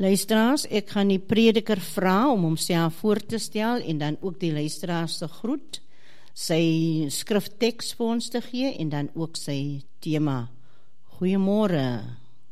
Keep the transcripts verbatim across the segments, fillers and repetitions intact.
Luisteraars, ek gaan die prediker vra om homself voor te stel en dan ook die luisteraars te groet, sy skriftekst vir ons te gee en dan ook sy tema. Goeiemôre.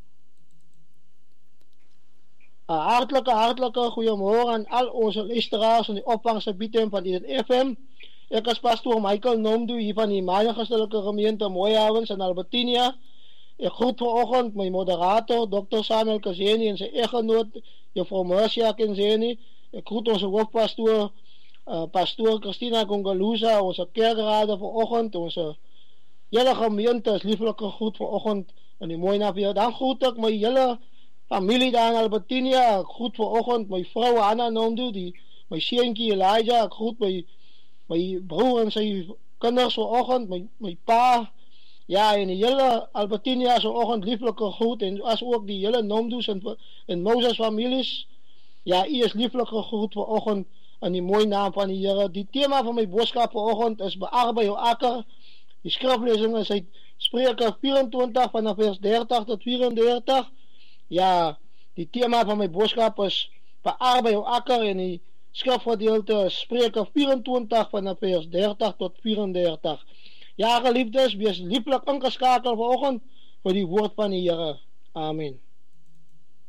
Hartelike, hartelike goeiemôre aan al onze luisteraars in die opvanggebieden van die F M. Ek is pastoor Michael Nomdu hier van die Maaien-Christelike gemeente Mooihavens in Albertinia. Ek groet vanoggend my moderator, dokter Samuel Kazeni en sy eggenoot, juffrou Mercia Kenzeni. Ek groet onze hoofpastoor, uh, pastoor Christina Gongalusa, onze kerkraden vanoggend, onze hele gemeente is lieflike groet vanoggend in die mooi naweer. Dan groet ek my hele familie daar in Albertinia. Ek groet vanoggend my vrou Anna Nomdu, die, my seentjie Elijah. Ek groet my, my broer en sy kinders vanoggend, my, my pa. Ja, en die hele Albertinia is vanoggend lieflike groet, en as ook die hele Nomdus en, en Moses families. Ja, u is lieflike groet vanoggend in die mooie naam van die Here. Die tema van my boodskap vanoggend is bearbei jou akker. Die skriflesing is uit Spreuke vyf-en-twintig vanaf vers dertig tot vyf-en-dertig. Ja, die tema van my boodskap is bearbei jou akker, en die skrifgedeelte is Spreuke vyf-en-twintig vanaf vers dertig tot vyf-en-dertig. Ja, geliefdes, wees lieflik ingeskakel vanoggend vir die woord van die Here. Amen.